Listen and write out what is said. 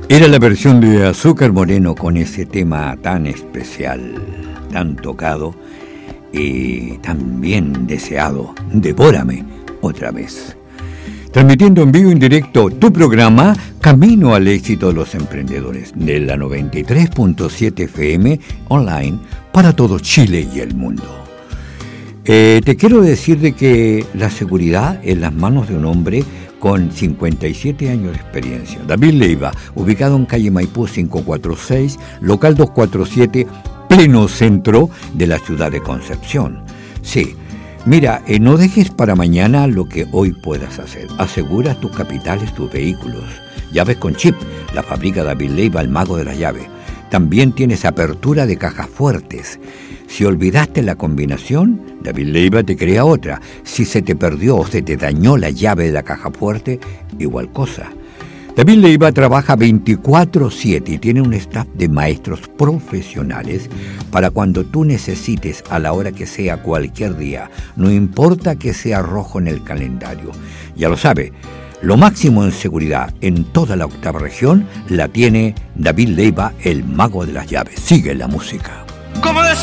Era la versión de Azúcar Moreno con ese tema tan especial, tan tocado y tan bien deseado. Devórame otra vez. Transmitiendo en vivo y en directo tu programa Camino al Éxito de los Emprendedores de la 93.7 FM online para todo Chile y el mundo. Te quiero decir de que la seguridad en las manos de un hombre con 57 años de experiencia. David Leiva, ubicado en calle Maipú 546, local 247, pleno centro de la ciudad de Concepción. Sí, mira, no dejes para mañana lo que hoy puedas hacer. Asegura tus capitales, tus vehículos. Llaves con chip, la fabrica David Leiva, el mago de las llaves. También tienes apertura de cajas fuertes. Si olvidaste la combinación, David Leiva te crea otra. Si se te perdió o se te dañó la llave de la caja fuerte, igual cosa. David Leiva trabaja 24/7 y tiene un staff de maestros profesionales para cuando tú necesites a la hora que sea cualquier día. No importa que sea rojo en el calendario. Ya lo sabe, lo máximo en seguridad en toda la octava región la tiene David Leiva, el mago de las llaves. Sigue la música. Como